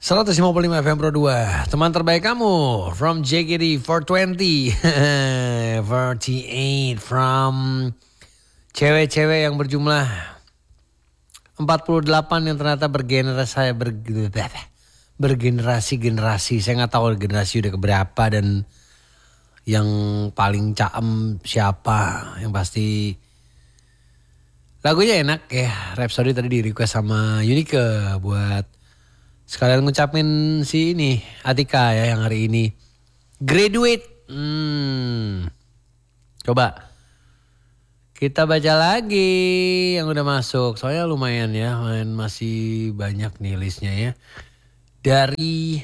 155 FM Pro 2, teman terbaik kamu from JKT 420 48 from cewek-cewek yang berjumlah 48 yang ternyata bergenerasi-generasi. Saya gak tahu generasi udah keberapa dan yang paling caem siapa. Yang pasti lagunya enak ya. Rhapsody tadi di request sama Unique buat sekalian ngucapin si ini Atika ya yang hari ini graduate. Coba kita baca lagi yang udah masuk. Soalnya lumayan ya, masih banyak nih listnya ya. Dari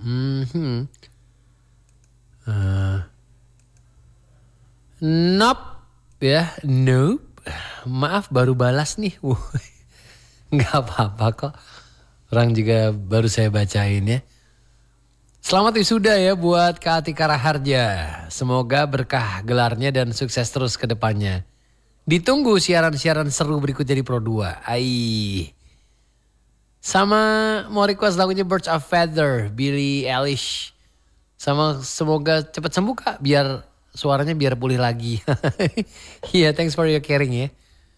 Nope ya, nope. Maaf baru balas nih. Nggak apa-apa kok. Orang juga baru saya bacain ya. Selamat wisuda ya buat Kak Atika Raharja. Semoga berkah gelarnya dan sukses terus ke depannya. Ditunggu siaran-siaran seru berikutnya di Pro 2. Sama mau request lagunya Birds of Feather, Billie Eilish. Sama semoga cepat sembuh Kak, biar suaranya biar pulih lagi. Iya, thanks for your caring ya.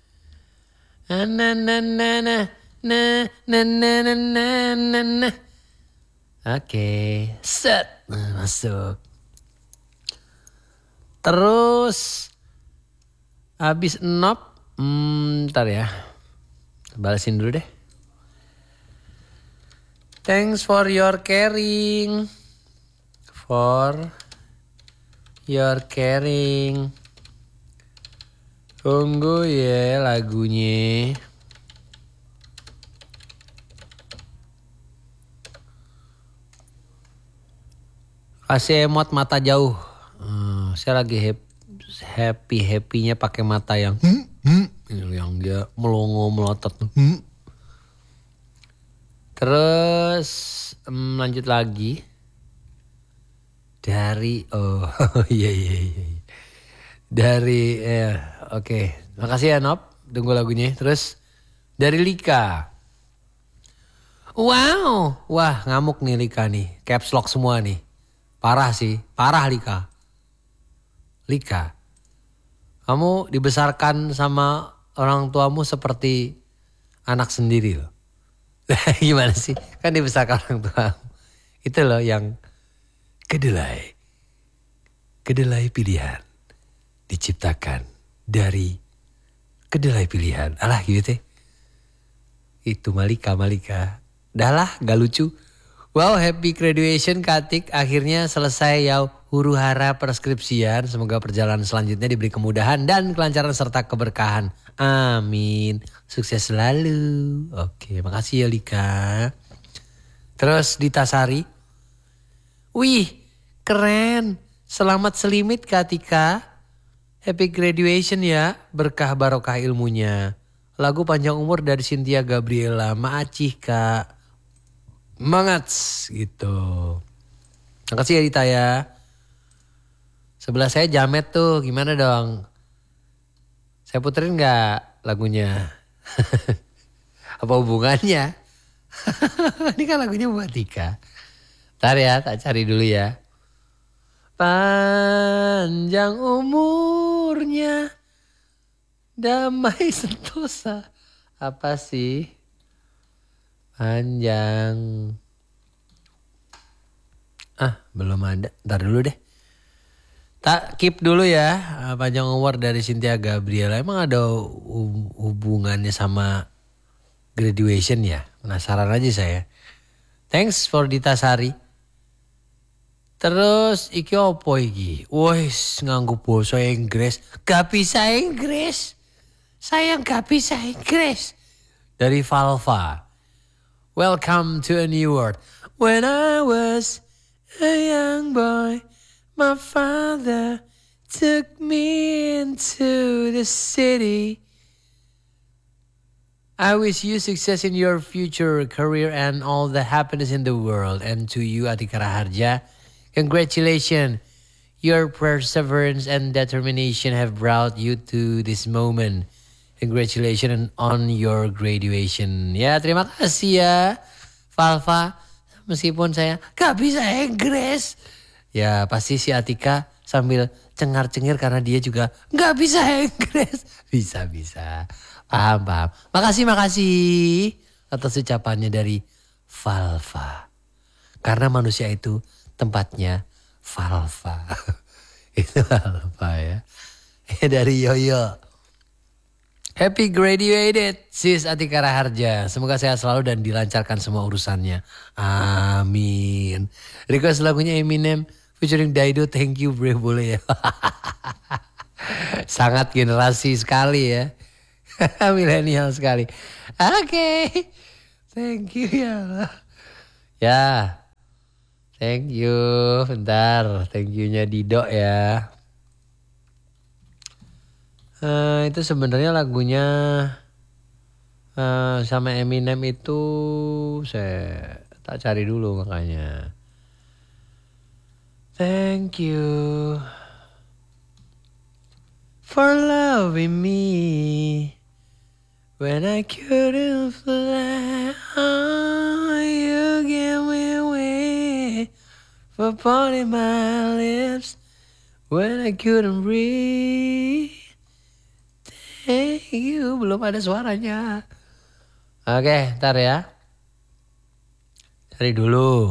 Oke, set. Masuk. Terus habis nop, ntar ya. Balasin dulu deh. Thanks for your caring. Tunggu ya lagunya. Kasih emot mata jauh. Saya lagi happy-nya pakai mata yang yang dia melongo melotot. Terus lanjut lagi. Dari iya. Dari oke. Makasih ya Nop. Tunggu lagunya. Terus dari Lika. Wow. Wah, ngamuk nih Lika nih. Caps lock semua nih. Parah sih, parah Lika. Lika, kamu dibesarkan sama orang tuamu seperti anak sendiri loh. Gimana sih? Kan dibesarkan orang tuamu. Itu loh yang kedelai pilihan diciptakan dari kedelai pilihan. Alah gitu. Itu Malika. Dah lah, gak lucu. Wow, happy graduation Katik. Akhirnya selesai ya huru hara perskripsian. Semoga perjalanan selanjutnya diberi kemudahan dan kelancaran serta keberkahan. Amin. Sukses selalu. Oke, makasih ya Lika. Terus Dita Sari. Wih, keren. Selamat selimit Katika. Happy graduation ya. Berkah barokah ilmunya. Lagu panjang umur dari Cynthia Gabriela. Maacih Kak. Semangat gitu. Makasih ya Dita ya. Sebelah saya Jamet tuh, gimana dong? Saya puterin gak lagunya? Apa hubungannya? Ini kan lagunya buat Tika. Ntar ya, tak cari dulu ya. Panjang umurnya, damai sentosa. Apa sih? Panjang. Belum ada. Ntar dulu deh. Tak keep dulu ya. Panjang umur dari Cynthia Gabriela. Emang ada hubungannya sama graduation ya? Penasaran aja saya. Thanks for Dita Sari. Terus iki opo iki? Wes nganggo basa Inggris. Gak bisa Inggris. Saya gak bisa Inggris. Dari Valva. Welcome to a new world. When I was a young boy, my father took me into the city. I wish you success in your future career and all the happiness in the world. And to you, Atika Raharja, congratulations. Your perseverance and determination have brought you to this moment. Congratulations on your graduation. Ya, terima kasih ya, Valva. meskipun saya gak bisa Inggris. Ya pasti si Atika sambil cengar-cengir karena dia juga gak bisa Inggris. Bisa. Paham. Makasih atas ucapannya dari Valva. Karena manusia itu tempatnya Valva. Itu Valva ya. Dari Yoyo. Happy graduated sis Atika Raharja. Semoga sehat selalu dan dilancarkan semua urusannya. Amin. Request lagunya Eminem featuring Daido, Thank You Bre, boleh ya. Sangat generasi sekali ya. Milenial sekali. Oke. Thank you ya. Ya. Thank you. Bentar. Thank you-nya Dido ya. Itu sebenarnya lagunya sama Eminem itu saya tak cari dulu makanya. Thank you for loving me when I couldn't fly. Oh, you gave me away for putting my lips when I couldn't breathe. Thank you, belum ada suaranya. Oke, ntar ya. Cari dulu.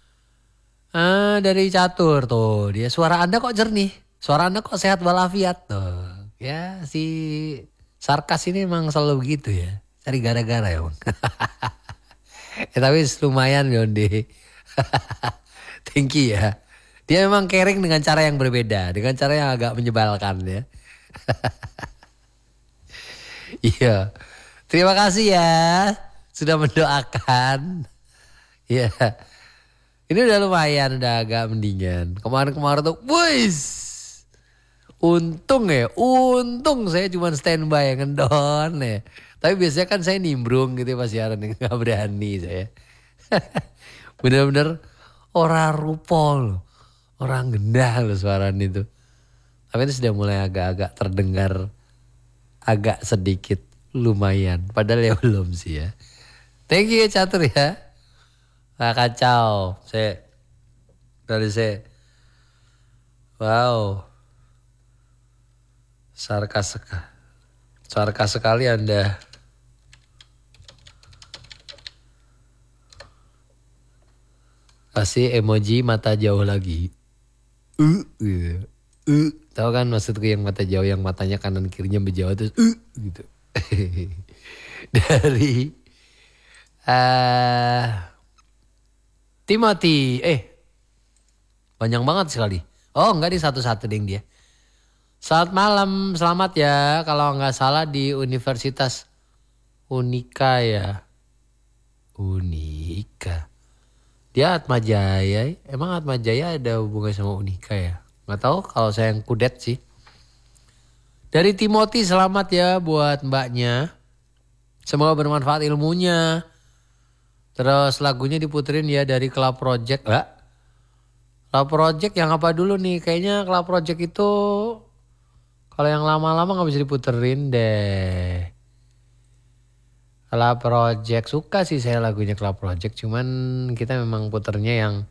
Dari Catur tuh, dia suara Anda kok jernih, suara Anda kok sehat walafiat tuh. Ya si Sarkas ini emang selalu begitu ya, cari gara-gara ya bang. Tapi lumayan Yonde. Thank you ya. Dia memang caring dengan cara yang berbeda, dengan cara yang agak menyebalkan ya. Iya, terima kasih ya sudah mendoakan. Ya, ini udah lumayan, udah agak mendingan. Kemarin tuh, wuss, untung saya cuma standby ngendon ya. Tapi biasanya kan saya nimbrung gitu pas siaran, nggak berani saya. Bener-bener orang rupol, orang gendah loh suaran itu. Tapi itu sudah mulai agak-agak terdengar. Agak sedikit lumayan. Padahal ya belum sih ya. Thank you Catur ya. Nah, kacau. Wow. Sarkas sekali Anda. Kasih emoji mata jauh lagi. Gitu. Tahu kan maksudku yang mata jauh, yang matanya kanan kirinya berjauh terus gitu. Dari Timothy, panjang banget sekali. Oh enggak, di satu-satu ding dia. Selamat malam, selamat ya. Kalau nggak salah di Universitas Unika ya. Unika. Dia Atmajaya. Emang Atmajaya ada hubungan sama Unika ya? Nggak tahu, kalau saya yang kudet sih. Dari Timothy, selamat ya buat mbaknya. Semoga bermanfaat ilmunya. Terus lagunya diputerin ya dari Club Project. Club Project yang apa dulu nih? Kayaknya Club Project itu kalau yang lama-lama gak bisa diputerin deh. Club Project, suka sih saya lagunya Club Project. Cuman kita memang puternya yang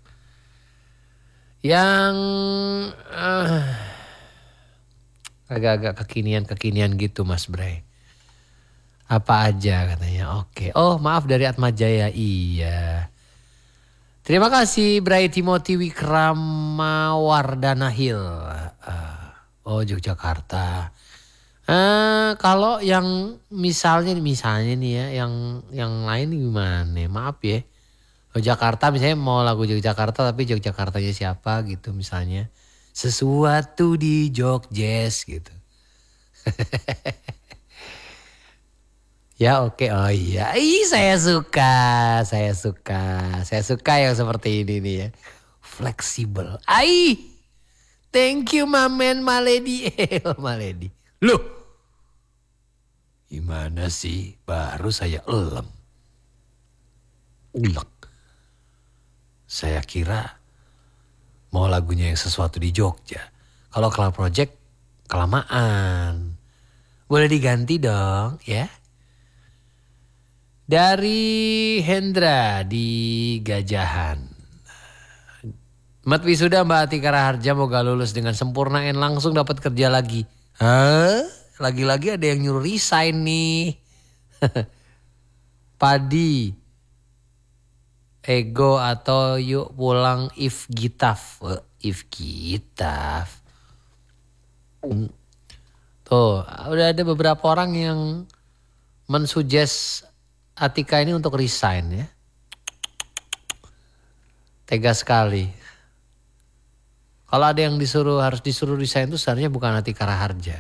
agak-agak kekinian gitu Mas Bray. Apa aja katanya. Oke. Oh maaf, dari Atmajaya. Iya. Terima kasih Bray Timothy Wikramawardana Hill. Yogyakarta. Kalau yang misalnya nih ya, yang lain gimana? Maaf ya. Jakarta misalnya mau lagu Yogyakarta tapi Yogyakartanya siapa gitu misalnya. Sesuatu di Jogjes gitu. Ya oke. Oh iya. Saya suka yang seperti ini nih ya. Fleksibel. Thank you Mamen Maledi. Maledi. Loh. Gimana sih? Baru saya elem. Ulek. Saya kira mau lagunya yang sesuatu di Jogja. Kalau Club Project kelamaan. Boleh diganti dong ya. Dari Hendra di Gajahan. Mat wisuda Mbak Atika Raharja moga lulus dengan sempurna dan langsung dapat kerja lagi. Hah? Lagi-lagi ada yang nyuruh resign nih. Padi. Ego atau yuk pulang if gitaf. If gitaf. Tuh udah ada beberapa orang yang mensuggest Atika ini untuk resign ya. Tega sekali. Kalau ada yang harus disuruh resign itu sebenarnya bukan Atika Raharja.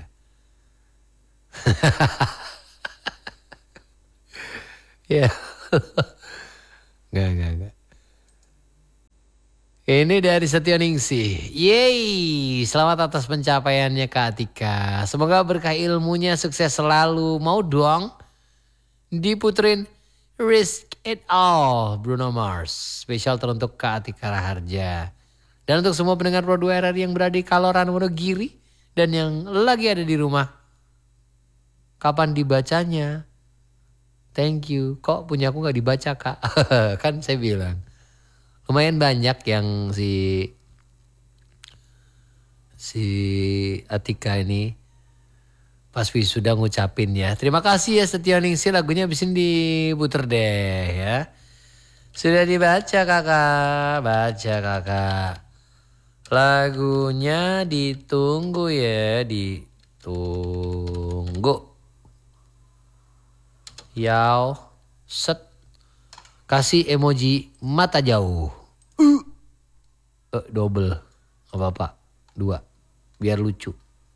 Ya. Enggak. Ini dari Setioningsih. Yeay, selamat atas pencapaiannya Kak Atika. Semoga berkah ilmunya sukses selalu. Mau dong diputerin Risk It All Bruno Mars. Spesial teruntuk Kak Atika Raharja. Dan untuk semua pendengar Pro 2 RRI yang berada di Kaloran Wonogiri dan yang lagi ada di rumah. Kapan dibacanya? Thank you. Kok punya aku gak dibaca Kak? Kan saya bilang. Lumayan banyak yang si Atika ini pas wisuda ngucapin ya. Terima kasih ya Setioningsih, lagunya abis ini diputer deh ya. Sudah dibaca kakak. Baca kakak. Lagunya ditunggu ya. Ditunggu. Yau. Set. Kasih emoji mata jauh. Double. Gak apa-apa. 2. Biar lucu.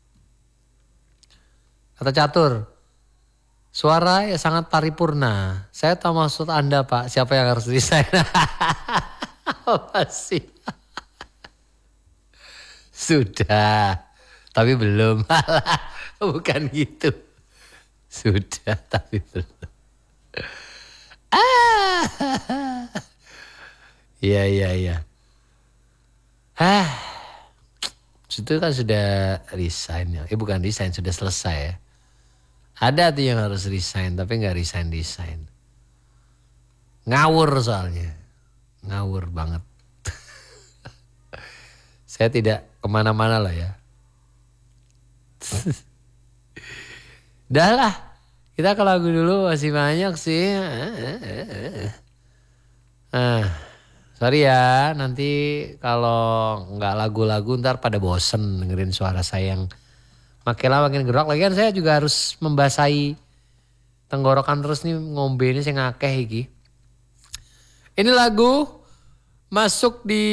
Kata catur. Suara ya sangat paripurna. Saya tahu maksud Anda Pak. Siapa yang harus resign? Apa sih? Sudah. Tapi belum. Bukan gitu. Sudah tapi belum. Iya. Itu kan sudah resign ya. Bukan resign, sudah selesai ya. Ada tuh yang harus resign tapi gak resign. Ngawur soalnya. Ngawur banget. Saya tidak kemana-mana lah ya. Dah lah. Kita ke lagu dulu masih banyak sih. Sorry ya. Nanti kalau nggak lagu-lagu ntar pada bosen dengerin suara saya yang makin lama makin gerak. Lagian saya juga harus membasahi tenggorokan terus nih, ngombe ini saya ngakeh iki. Ini lagu masuk di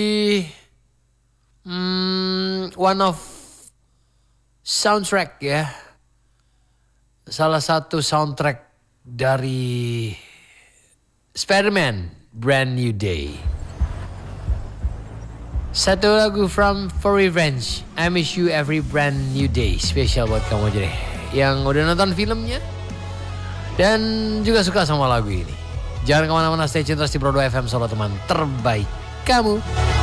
one of soundtrack ya. Salah satu soundtrack dari Spider-Man Brand New Day. Satu lagu from For Revenge, I Miss You Every Brand New Day. Spesial buat kamu aja deh yang udah nonton filmnya dan juga suka sama lagu ini. Jangan kemana-mana, stay tune terus di Pro 2 FM, solo teman terbaik kamu.